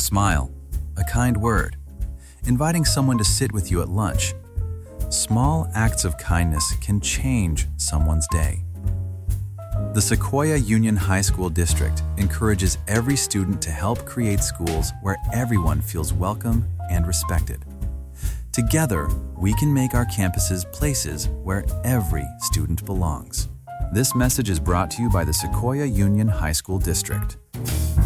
smile, a kind word, inviting someone to sit with you at lunch. Small acts of kindness can change someone's day. The Sequoia Union High School District encourages every student to help create schools where everyone feels welcome and respected. Together, we can make our campuses places where every student belongs. This message is brought to you by the Sequoia Union High School District.